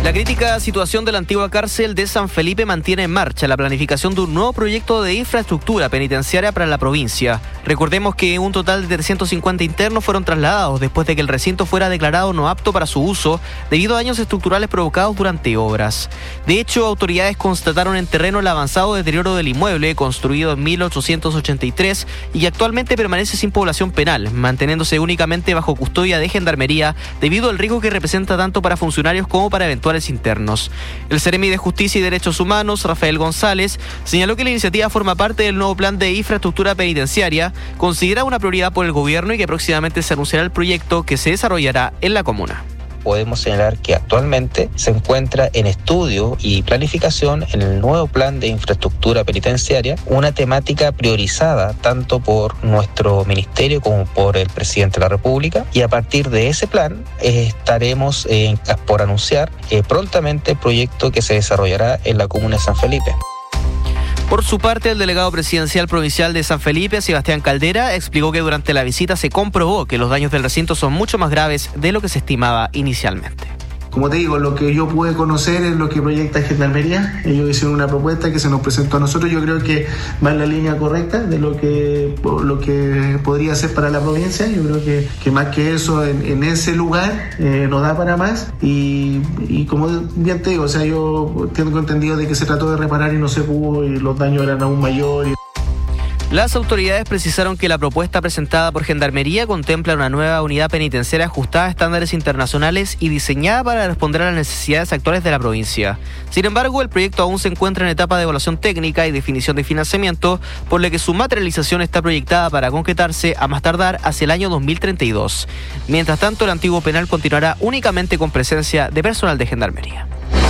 La crítica situación de la antigua cárcel de San Felipe mantiene en marcha la planificación de un nuevo proyecto de infraestructura penitenciaria para la provincia. Recordemos que un total de 350 internos fueron trasladados después de que el recinto fuera declarado no apto para su uso debido a daños estructurales provocados durante obras. De hecho, autoridades constataron en terreno el avanzado deterioro del inmueble construido en 1883 y que actualmente permanece sin población penal, manteniéndose únicamente bajo custodia de Gendarmería debido al riesgo que representa tanto para funcionarios como para eventuales internos. El Seremi de Justicia y Derechos Humanos, Rafael González, señaló que la iniciativa forma parte del nuevo plan de infraestructura penitenciaria, considerada una prioridad por el gobierno y que próximamente se anunciará el proyecto que se desarrollará en la comuna. Podemos señalar que actualmente se encuentra en estudio y planificación en el nuevo plan de infraestructura penitenciaria, una temática priorizada tanto por nuestro ministerio como por el presidente de la República, y a partir de ese plan estaremos por anunciar prontamente el proyecto que se desarrollará en la comuna de San Felipe. Por su parte, el delegado presidencial provincial de San Felipe, Sebastián Caldera, explicó que durante la visita se comprobó que los daños del recinto son mucho más graves de lo que se estimaba inicialmente. Como te digo, lo que yo pude conocer es lo que proyecta Gendarmería. Ellos hicieron una propuesta que se nos presentó a nosotros. Yo creo que va en la línea correcta de lo que podría ser para la provincia. Yo creo que más que eso, en ese lugar nos da para más. Y como bien te digo, o sea, yo tengo entendido de que se trató de reparar y no se pudo y los daños eran aún mayores. Las autoridades precisaron que la propuesta presentada por Gendarmería contempla una nueva unidad penitenciaria ajustada a estándares internacionales y diseñada para responder a las necesidades actuales de la provincia. Sin embargo, el proyecto aún se encuentra en etapa de evaluación técnica y definición de financiamiento, por lo que su materialización está proyectada para concretarse a más tardar hacia el año 2032. Mientras tanto, el antiguo penal continuará únicamente con presencia de personal de Gendarmería.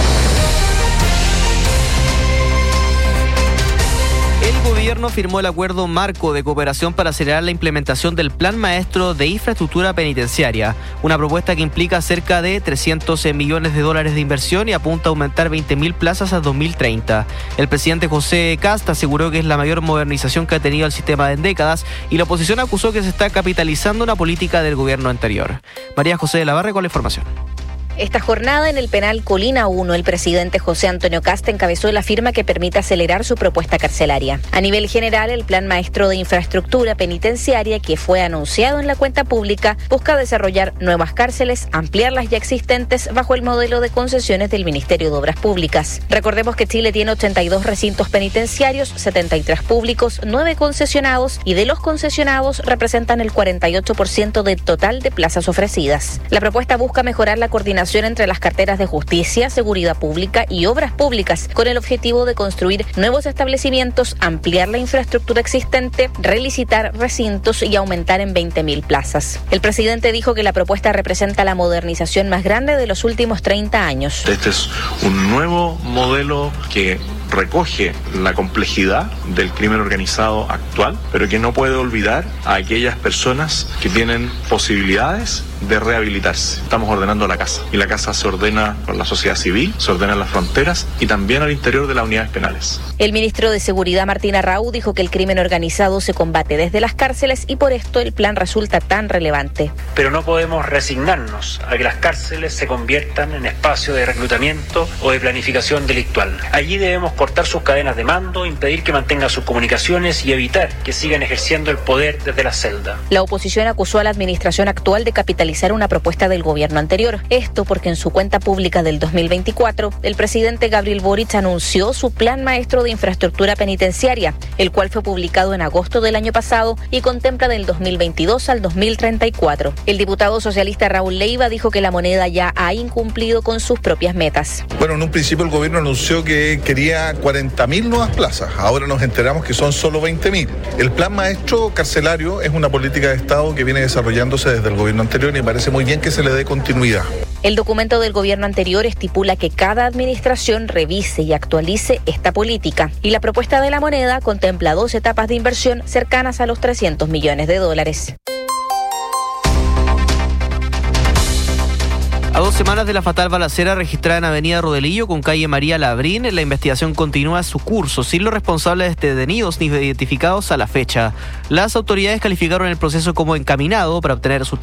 El gobierno firmó el acuerdo marco de cooperación para acelerar la implementación del Plan Maestro de Infraestructura Penitenciaria, una propuesta que implica cerca de $300 millones de inversión y apunta a aumentar 20.000 plazas a 2030. El presidente José Kast aseguró que es la mayor modernización que ha tenido el sistema en décadas y la oposición acusó que se está capitalizando una política del gobierno anterior. María José de la Barra con la información. Esta jornada en el penal Colina 1, el presidente José Antonio Kast encabezó la firma que permite acelerar su propuesta carcelaria. A nivel general, el Plan Maestro de Infraestructura Penitenciaria, que fue anunciado en la cuenta pública, busca desarrollar nuevas cárceles, ampliar las ya existentes bajo el modelo de concesiones del Ministerio de Obras Públicas. Recordemos que Chile tiene 82 recintos penitenciarios, 73 públicos, 9 concesionados, y de los concesionados representan el 48% del total de plazas ofrecidas. La propuesta busca mejorar la coordinación entre las carteras de Justicia, Seguridad Pública y Obras Públicas, con el objetivo de construir nuevos establecimientos, ampliar la infraestructura existente, relicitar recintos y aumentar en 20.000 plazas. El presidente dijo que la propuesta representa la modernización más grande de los últimos 30 años. Este es un nuevo modelo que recoge la complejidad del crimen organizado actual, pero que no puede olvidar a aquellas personas que tienen posibilidades de rehabilitarse. Estamos ordenando la casa, y la casa se ordena con la sociedad civil, se ordena en las fronteras y también al interior de las unidades penales. El ministro de Seguridad, Martín Arrau, dijo que el crimen organizado se combate desde las cárceles y por esto el plan resulta tan relevante. Pero no podemos resignarnos a que las cárceles se conviertan en espacio de reclutamiento o de planificación delictual. Allí debemos cortar sus cadenas de mando, impedir que mantengan sus comunicaciones y evitar que sigan ejerciendo el poder desde la celda. La oposición acusó a la administración actual de capitalizar una propuesta del gobierno anterior. Esto porque en su cuenta pública del 2024, el presidente Gabriel Boric anunció su Plan Maestro de Infraestructura Penitenciaria, el cual fue publicado en agosto del año pasado y contempla del 2022 al 2034. El diputado socialista Raúl Leiva dijo que la moneda ya ha incumplido con sus propias metas. Bueno, en un principio el gobierno anunció que quería 40.000 nuevas plazas. Ahora nos enteramos que son solo 20.000. El Plan Maestro carcelario es una política de Estado que viene desarrollándose desde el gobierno anterior y me parece muy bien que se le dé continuidad. El documento del gobierno anterior estipula que cada administración revise y actualice esta política, y la propuesta de la moneda contempla 2 etapas de inversión cercanas a los $300 millones. A 2 semanas de la fatal balacera registrada en Avenida Rodelillo con calle María Labrín, la investigación continúa su curso sin los responsables detenidos ni identificados a la fecha. Las autoridades calificaron el proceso como encaminado para obtener resultados